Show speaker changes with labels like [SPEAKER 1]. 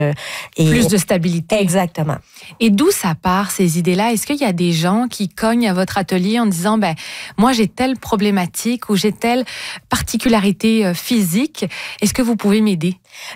[SPEAKER 1] Plus de stabilité.
[SPEAKER 2] Exactement.
[SPEAKER 1] Et d'où ça part, ces idées-là? Est-ce qu'il y a des gens qui cognent à votre atelier en disant, moi, j'ai telle problématique ou j'ai telle particularité physique. Est-ce que vous pouvez m'aider?